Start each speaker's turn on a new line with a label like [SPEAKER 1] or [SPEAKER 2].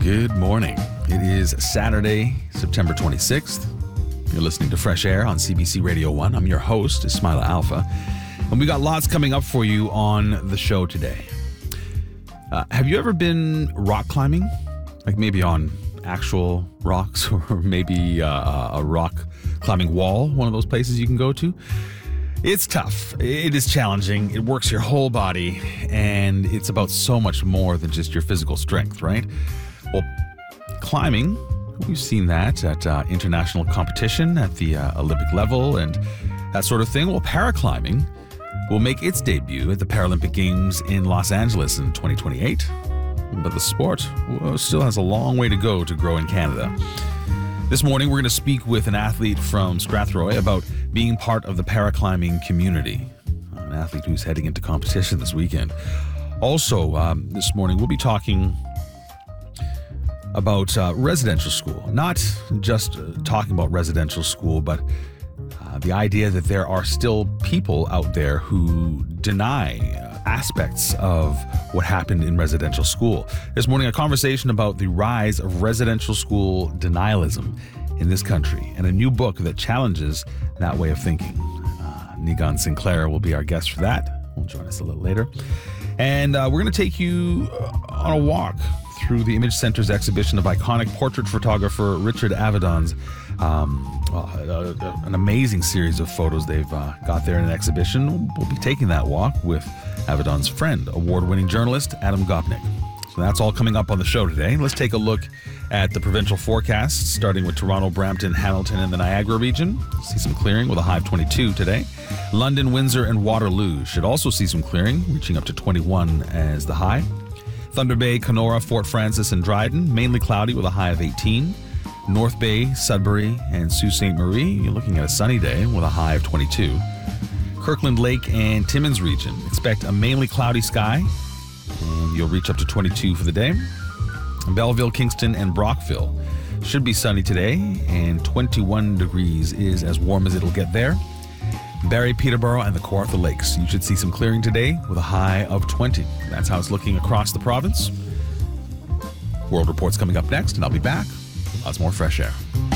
[SPEAKER 1] Good morning. It is Saturday, September 26th. You're listening to Fresh Air on CBC Radio 1. I'm your host, Ismaila Alfa. And we got lots coming up for you on the show today. Have you ever been rock climbing? Like maybe on actual rocks or maybe a rock climbing wall, one of those places you can go to? It's tough. It is challenging. It works your whole body, and it's about so much more than just your physical strength, right? Well, climbing, we've seen that at international competition at the Olympic level and that sort of thing. Well, paraclimbing will make its debut at the Paralympic Games in Los Angeles in 2028. But the sport still has a long way to go to grow in Canada. This morning, we're going to speak with an athlete from Strathroy about being part of the paraclimbing community. An athlete who's heading into competition this weekend. Also, this morning, we'll be talking about residential school. Not just talking about residential school, but the idea that there are still people out there who deny aspects of what happened in residential school. This morning, a conversation about the rise of residential school denialism in this country and a new book that challenges that way of thinking. Niigaan Sinclair will be our guest for that. Will join us a little later. And we're going to take you on a walk through the Image Center's exhibition of iconic portrait photographer Richard Avedon's an amazing series of photos they've got there in an exhibition. We'll be taking that walk with Avedon's friend, award-winning journalist Adam Gopnik. So that's all coming up on the show today. Let's take a look at the provincial forecasts, starting with Toronto, Brampton, Hamilton, and the Niagara region. See some clearing with a high of 22 today. London, Windsor, and Waterloo should also see some clearing, reaching up to 21 as the high. Thunder Bay, Kenora, Fort Frances, and Dryden, mainly cloudy with a high of 18. North Bay, Sudbury, and Sault Ste. Marie, you're looking at a sunny day with a high of 22. Kirkland Lake and Timmins region, expect a mainly cloudy sky, and you'll reach up to 22 for the day. Belleville, Kingston, and Brockville should be sunny today, and 21 degrees is as warm as it'll get there. Barrie, Peterborough, and the Kawartha Lakes, you should see some clearing today with a high of 20. That's how it's looking across the province. World Report's coming up next, and I'll be back with lots more Fresh Air.